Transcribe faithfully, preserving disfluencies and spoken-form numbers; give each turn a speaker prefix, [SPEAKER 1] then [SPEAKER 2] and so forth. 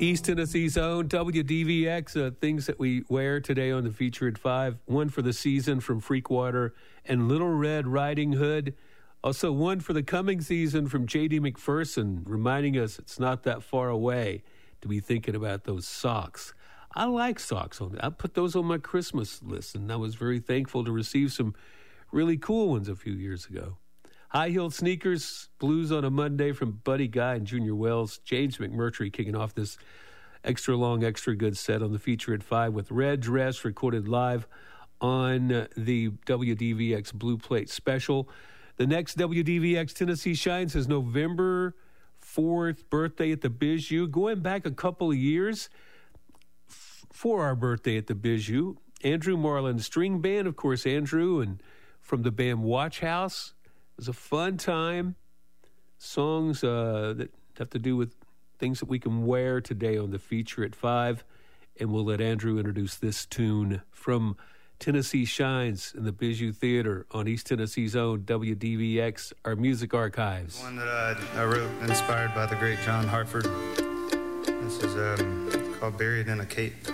[SPEAKER 1] East Tennessee's own W D V X, uh, things that we wear today on the Feature at five. One for the season from Freakwater and Little Red Riding Hood. Also one for the coming season from J D McPherson, reminding us it's not that far away to be thinking about those socks. I like socks. I put those on my Christmas list, and I was very thankful to receive some really cool ones a few years ago. High-heeled sneakers, blues on a Monday from Buddy Guy and Junior Wells. James McMurtry kicking off this extra long, extra good set on the Feature at five with Red Dress recorded live on the W D V X Blue Plate Special. The next W D V X Tennessee Shines is November fourth, birthday at the Bijou. Going back a couple of years f- for our birthday at the Bijou, Andrew Marlin String Band, of course, Andrew, and from the band Watch House. It was a fun time. Songs uh, that have to do with things that we can wear today on the Feature at five. And we'll let Andrew introduce this tune from Tennessee Shines in the Bijou Theater on East Tennessee's own W D V X, our music archives.
[SPEAKER 2] One that I, I wrote inspired by the great John Hartford. This is um, called Buried in a Cape.